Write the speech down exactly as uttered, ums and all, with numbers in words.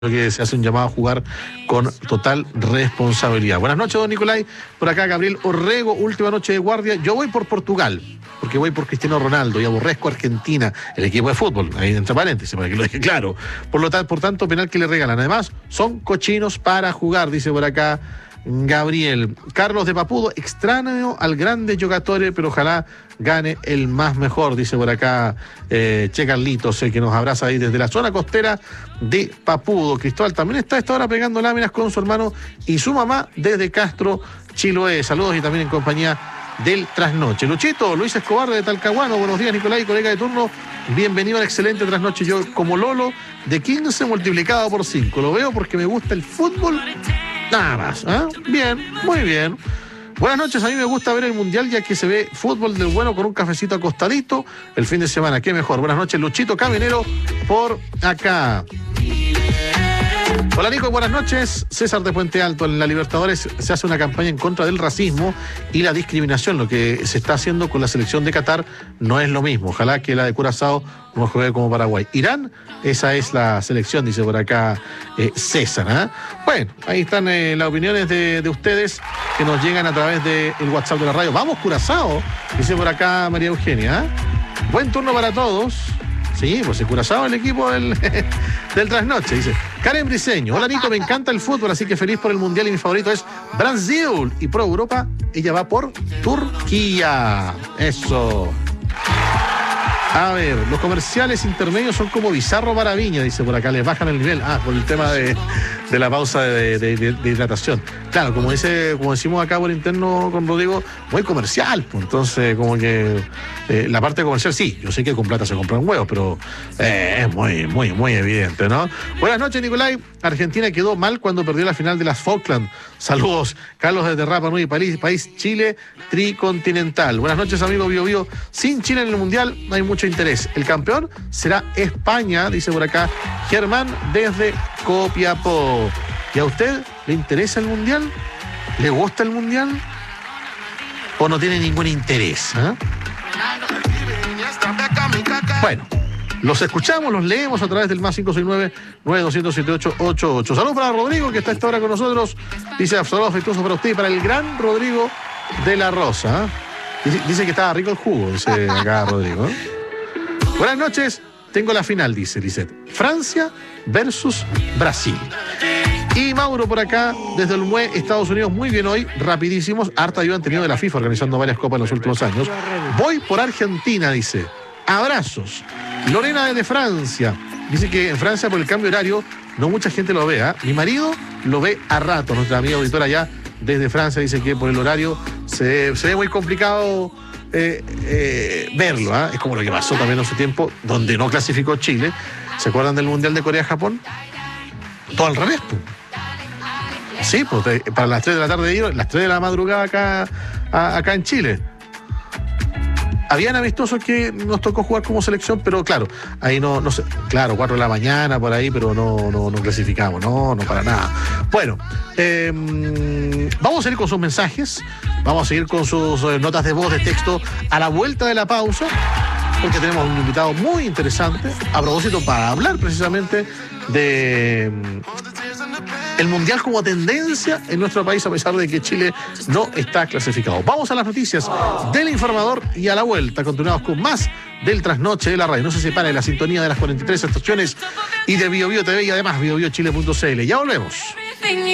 que se hace un llamado a jugar con total responsabilidad. Buenas noches, don Nicolai. Por acá, Gabriel Orrego, última noche de guardia. Yo voy por Portugal, porque voy por Cristiano Ronaldo y aborrezco a Argentina, el equipo de fútbol, ahí entre paréntesis, para que lo deje claro. Por lo tanto, por tanto, penal que le regalan. Además, son cochinos para jugar, dice por acá Gabriel. Carlos de Papudo, extraño al grande Giocatore, pero ojalá gane el más mejor, dice por acá eh, Che Carlitos, eh, que nos abraza ahí desde la zona costera de Papudo. Cristóbal también está a esta hora pegando láminas con su hermano y su mamá desde Castro, Chiloé. Saludos y también en compañía del Trasnoche. Luchito, Luis Escobar de Talcahuano, buenos días Nicolai, colega de turno, bienvenido al excelente Trasnoche. Yo como Lolo de quince multiplicado por cinco, lo veo porque me gusta el fútbol, nada más, ¿eh? Bien, muy bien. Buenas noches, a mí me gusta ver el Mundial ya que se ve fútbol del bueno con un cafecito acostadito el fin de semana, qué mejor. Buenas noches, Luchito Caminero por acá. Hola Nico, buenas noches. César de Puente Alto. En la Libertadores se hace una campaña en contra del racismo y la discriminación. Lo que se está haciendo con la selección de Qatar no es lo mismo. Ojalá que la de Curazao no juegue como Paraguay. Irán, esa es la selección, dice por acá eh, César. ¿eh? Bueno, ahí están eh, las opiniones de, de ustedes que nos llegan a través del WhatsApp de la radio. Vamos Curazao, dice por acá María Eugenia. ¿eh? Buen turno para todos. Sí, pues el Curazao el equipo del, del Trasnoche, dice. Karen Briceño, hola Nico, me encanta el fútbol, así que feliz por el Mundial y mi favorito es Brasil. Y pro Europa, ella va por Turquía. Eso. A ver, los comerciales intermedios son como bizarro para Viña, dice por acá, les bajan el nivel. Ah, por el tema de, de la pausa de, de, de, de hidratación. Claro, como dice, como decimos acá por interno con Rodrigo, muy comercial, pues entonces como que eh, la parte comercial sí, yo sé que con plata se compran huevos, pero eh, es muy, muy, muy evidente, ¿no? Buenas noches, Nicolai. Argentina quedó mal cuando perdió la final de las Falkland. Saludos, Carlos desde Rapa Nui, país, país Chile tricontinental. Buenas noches, amigo Bio Bio. Sin Chile en el Mundial no hay mucho interés. El campeón será España, dice por acá Germán desde Copiapó. ¿Y a usted le interesa el Mundial? ¿Le gusta el Mundial? ¿O no tiene ningún interés? ¿eh? Bueno, los escuchamos, los leemos a través del más cinco seis nueve, nueve dos cero siete, siete ocho ocho ocho. Saludos para Rodrigo, que está a esta hora con nosotros. Dice, saludos afectuosos para usted y para el gran Rodrigo de la Rosa. ¿eh? Dice, dice que estaba rico el jugo, dice acá Rodrigo. ¿eh? Buenas noches, tengo la final, dice Lisette. Francia versus Brasil. Y Mauro por acá, desde el M U E, Estados Unidos, muy bien hoy, rapidísimos. Harta ayuda han tenido de la FIFA organizando varias copas en los últimos años. Voy por Argentina, dice. Abrazos. Lorena desde Francia. Dice que en Francia, por el cambio horario, no mucha gente lo ve. ¿eh? Mi marido lo ve a rato. Nuestra amiga auditora allá desde Francia dice que por el horario se, se ve muy complicado eh, eh, verlo. ¿eh? Es como lo que pasó también en su tiempo, donde no clasificó Chile. ¿Se acuerdan del Mundial de Corea-Japón? Todo al revés, pues. Sí, pues para las tres de la tarde, las tres de la madrugada acá, a, acá en Chile. Habían amistosos que nos tocó jugar como selección, pero claro, ahí no, no sé, claro, cuatro de la mañana por ahí, pero no, no, no clasificamos, no, no para nada. Bueno, eh, vamos a seguir con sus mensajes, vamos a seguir con sus eh, notas de voz, de texto, a la vuelta de la pausa, porque tenemos un invitado muy interesante, a propósito, para hablar precisamente de el Mundial como tendencia en nuestro país, a pesar de que Chile no está clasificado. Vamos a las noticias del Informador y a la vuelta continuamos con más del Trasnoche de la radio. No se separe de la sintonía de las cuarenta y tres estaciones y de Bio Bio T V y además bio bio chile punto c l. Ya volvemos.